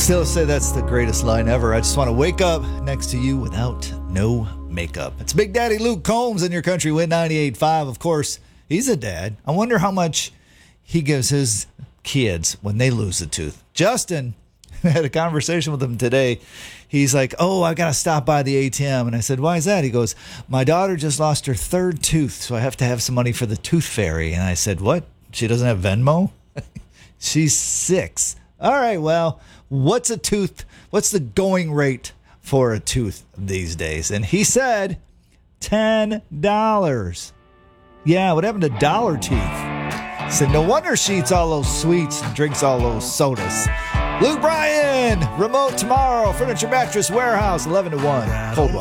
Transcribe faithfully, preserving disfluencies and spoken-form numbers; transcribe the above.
Still say that's the greatest line ever. I just want to wake up next to you without no makeup. It's Big Daddy Luke Combs in your country win ninety-eight point five. Of course, he's a dad. I wonder how much he gives his kids when they lose a tooth. Justin had a conversation with him today. He's like, oh, I got to stop by the A T M. And I said, why is that? He goes, my daughter just lost her third tooth, so I have to have some money for the tooth fairy. And I said, what? She doesn't have Venmo? She's six. All right, well, what's a tooth? What's the going rate for a tooth these days? And he said ten dollars. Yeah, what happened to dollar teeth? He said, no wonder she eats all those sweets and drinks all those sodas. Luke Bryan, remote tomorrow, Furniture Mattress Warehouse, eleven to one, Coldwell.